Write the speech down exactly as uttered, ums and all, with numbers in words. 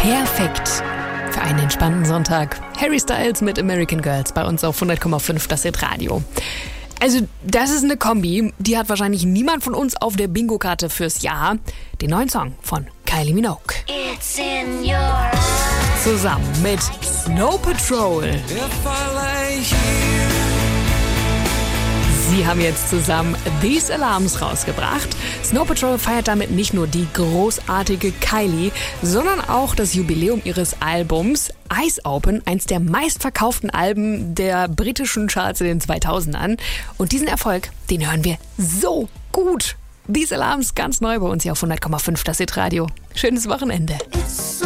Perfekt für einen entspannten Sonntag. Harry Styles mit American Girls bei uns auf hundert Komma fünf, das Hit-Radio. Also das ist eine Kombi, die hat wahrscheinlich niemand von uns auf der Bingo-Karte fürs Jahr. Den neuen Song von Kylie Minogue. It's in your eyes. Zusammen mit Snow Patrol. Sie haben jetzt zusammen These Alarms rausgebracht. Snow Patrol feiert damit nicht nur die großartige Kylie, sondern auch das Jubiläum ihres Albums Eyes Open, eins der meistverkauften Alben der britischen Charts in den zweitausendern. Und diesen Erfolg, den hören wir so gut. These Alarms ganz neu bei uns hier auf hundert Komma fünf, das Hit-Radio. Schönes Wochenende. It's